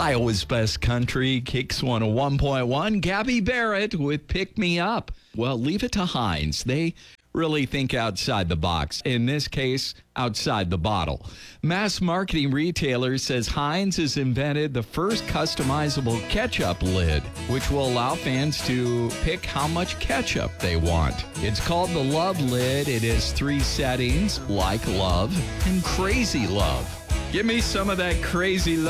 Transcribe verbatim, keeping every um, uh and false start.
Iowa's Best Country, Kicks one oh one point one. Gabby Barrett with Pick Me Up. Well, leave it to Heinz. They really think outside the box. In this case, outside the bottle. Mass marketing retailer says Heinz has invented the first customizable ketchup lid, which will allow fans to pick how much ketchup they want. It's called the Love Lid. It has three settings, like love and crazy love. Give me some of that crazy love.